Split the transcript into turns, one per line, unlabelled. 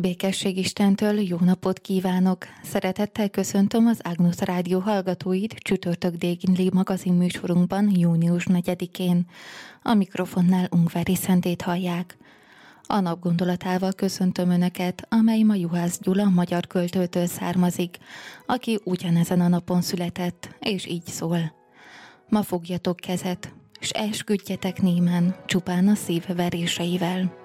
Békesség Istentől, jó napot kívánok! Szeretettel köszöntöm az Ágnusz Rádió hallgatóit csütörtök déli magazin műsorunkban június 4-én. A mikrofonnál Ungvári Szentét hallják. A nap gondolatával köszöntöm Önöket, amely ma Juhász Gyula magyar költőtől származik, aki ugyanezen a napon született, és így szól. Ma fogjatok kezet, s esküdjetek némen, csupán a szív veréseivel.